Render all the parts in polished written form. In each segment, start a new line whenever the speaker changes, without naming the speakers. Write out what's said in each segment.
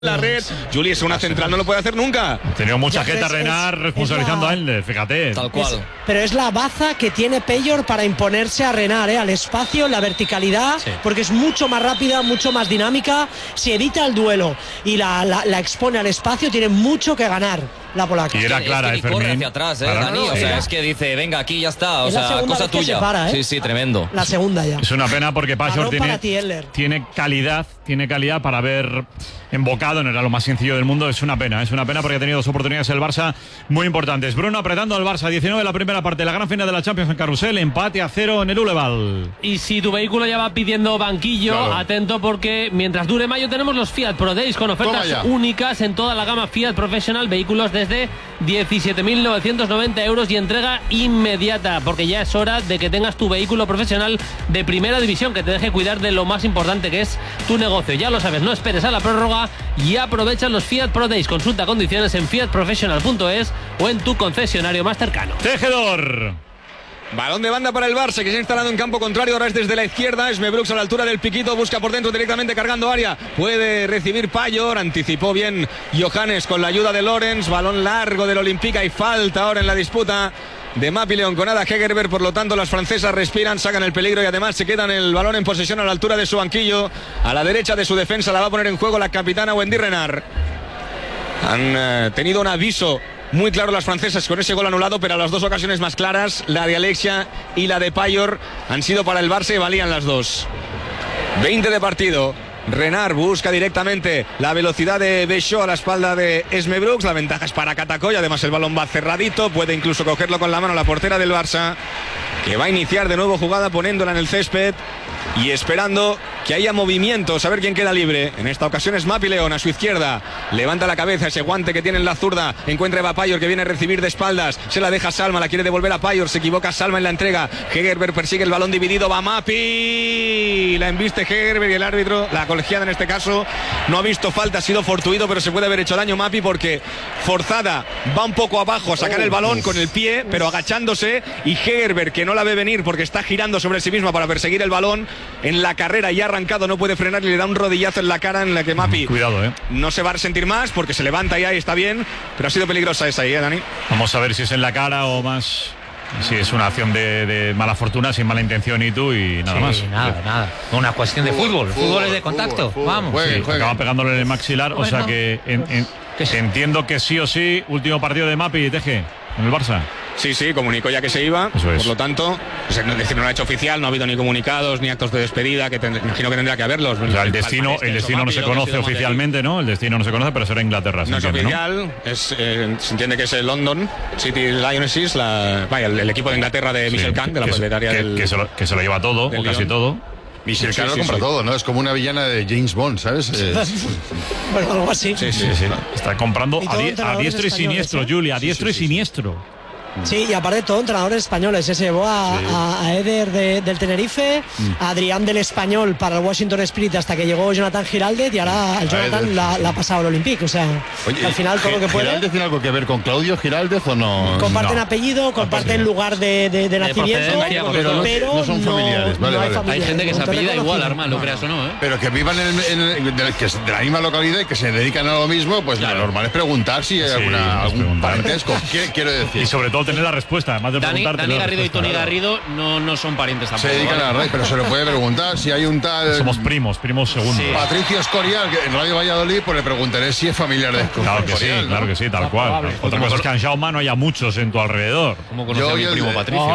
La red, Juli es una central, no lo puede hacer nunca.
Ha tenido mucha gente a Renard responsabilizando a Ender, fíjate.
Tal cual.
Pero es la baza que tiene Payor para imponerse a Renard, al espacio, la verticalidad, porque es mucho más rápida, mucho más dinámica. Si evita el duelo y la expone al espacio, tiene mucho que ganar la polaca.
Y era clara,
es que corre hacia atrás, Dani. O sea, es que dice, venga, aquí ya está. O sea, cosa tuya. Sí, tremendo.
La segunda ya.
Es una pena porque Payor
tiene
calidad para haber embocado, no era lo más sencillo del mundo. Es una pena porque ha tenido dos oportunidades el Barça muy importantes. Bruno apretando al Barça, 19 de la primera parte, la gran final de la Champions en Carrusel, empate a 0 en el Uleval.
Y si tu vehículo ya va pidiendo banquillo, claro, atento porque mientras dure mayo tenemos los Fiat Pro Days con ofertas únicas en toda la gama Fiat Professional, vehículos desde 17.990 euros y entrega inmediata, porque ya es hora de que tengas tu vehículo profesional de primera división, que te deje cuidar de lo más importante que es tu negocio. Ya lo sabes, no esperes a la prórroga y aprovecha los Fiat Pro Days. Consulta condiciones en fiatprofessional.es o en tu concesionario más cercano.
Tejedor.
Balón de banda para el Barça, que se ha instalado en campo contrario. Ahora es desde la izquierda. Esme Brooks a la altura del piquito. Busca por dentro directamente cargando área. Puede recibir Payor. Anticipó bien Johannes con la ayuda de Lorenz. Balón largo del Olympique. Y falta ahora en la disputa de Mapi Leonconada Hegerberg. Por lo tanto, las francesas respiran, sacan el peligro y además se quedan el balón en posesión a la altura de su banquillo. A la derecha de su defensa la va a poner en juego la capitana Wendy Renard. Han tenido un aviso muy claro las francesas con ese gol anulado, pero las dos ocasiones más claras, la de Alexia y la de Payor, han sido para el Barça y valían las dos. 20 de partido. Renard busca directamente la velocidad de Béchot a la espalda de Esme Brooks. La ventaja es para Catacoy, además el balón va cerradito, puede incluso cogerlo con la mano la portera del Barça, que va a iniciar de nuevo jugada poniéndola en el césped y esperando que haya movimientos, a ver quién queda libre. En esta ocasión es Mapi León a su izquierda, levanta la cabeza, ese guante que tiene en la zurda, encuentra a Payor que viene a recibir de espaldas, se la deja Salma, la quiere devolver a Payor, se equivoca Salma en la entrega. Hegerberg persigue el balón dividido, va Mapi, la embiste Hegerberg y el árbitro, la colegiada en este caso, no ha visto falta, ha sido fortuito, pero se puede haber hecho daño Mapi porque forzada va un poco abajo a sacar el balón con el pie, pero agachándose, y Hegerberg, que no la ve venir porque está girando sobre sí misma para perseguir el balón en la carrera y ha arrancado, no puede frenar y le da un rodillazo en la cara en la que Mapi no se va a resentir más porque se levanta ya y está bien, pero ha sido peligrosa esa ahí, Dani.
Vamos a ver si es en la cara o más, si es una acción de mala fortuna, sin mala intención y nada más.
Nada. Una cuestión de fútbol es de contacto. Vamos.
Acaba pegándole en el maxilar, o sea que entiendo que sí o sí, último partido de Mapi, Teje, en el Barça.
Sí, comunicó ya que se iba, por lo tanto, pues, no lo ha hecho oficial, no ha habido ni comunicados, ni actos de despedida, que imagino que tendría que haberlos.
O sea, el destino no se conoce oficialmente, ¿no? El destino no se conoce, pero será Inglaterra.
No es oficial, ¿no? Se entiende que es el London City Lionesses, el equipo de Inglaterra de Michelle Kahn, de la propietaria
que se lo lleva todo, o casi todo.
Michelle Kahn lo compra todo, ¿no? Es como una villana de James Bond, ¿sabes?
Bueno, algo así.
Sí. Está comprando a diestro y siniestro, Julia, a diestro y siniestro.
Sí, y aparte todo entrenadores españoles. Se llevó a Eder del Tenerife, a Adrián del Español para el Washington Spirit hasta que llegó Jonathan Giraldez, y ahora al Jonathan la ha pasado al Olympique. O sea, al final todo lo que puede.
¿Giraldez tiene algo que ver con Claudio Giraldez o no?
Comparten apellido, comparten lugar de nacimiento, pero
no son familiares.
Vale.
Hay gente que se apellida igual, Armando, lo creas o no, ¿eh?
Pero que vivan de la misma localidad y que se dedican a lo mismo, pues lo normal es preguntar si hay algún parentesco. Quiero decir.
Y sobre todo tener la respuesta, además de preguntarte.
Dani Garrido y Tony Garrido no son parientes tampoco.
Se dedican a la radio, pero se lo puede preguntar si hay un tal.
Somos primos segundos.
Sí. Patricio Escorial, que en Radio Valladolid, pues le preguntaré si es familiar de
Claro que sí, tal cual. Otra cosa es que en Jaume no haya muchos en tu alrededor.
¿Cómo conoces a mi primo Patricio?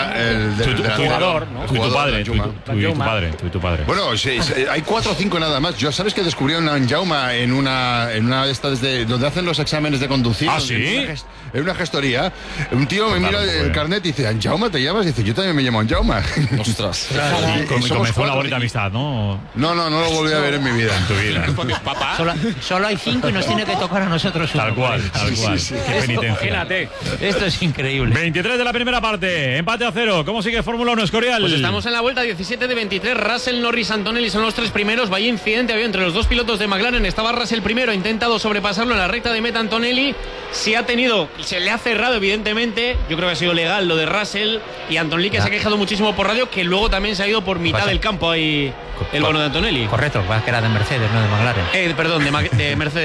El jugador, ¿no? Tu padre.
Bueno, hay 4 o 5 nada más. Yo sabes que descubrieron a Jaume en una de estas donde hacen los exámenes de conducir.
¿Ah, sí?
En una gestoría. Un tío me mira el carnet y dice, ¿Anjaume te llamas? Y dice, yo también me llamo Anjaume.
Ostras. Y comenzó una bonita amistad, ¿no?
No lo volví a ver en mi vida.
En tu vida.
Papá.
Solo hay 5 y nos tiene que tocar a nosotros.
Tal cual. Qué penitencia.
Imagínate. Esto es increíble.
23 de la primera parte, empate a 0. ¿Cómo sigue Fórmula 1, Escorial?
Pues estamos en la vuelta 17 de 23. Russell, Norris, Antonelli son los 3 primeros. Vaya incidente había entre los 2 pilotos de McLaren. Estaba Russell primero, ha intentado sobrepasarlo en la recta de meta. Antonelli se le ha cerrado evidentemente
técnicamente yo creo que ha sido legal lo de Russell, y Antonelli que se ha quejado muchísimo por radio, que luego también se ha ido por mitad del campo ahí el bono de Antonelli.
Correcto, que era de Mercedes, no de McLaren.
Perdón, de Mercedes.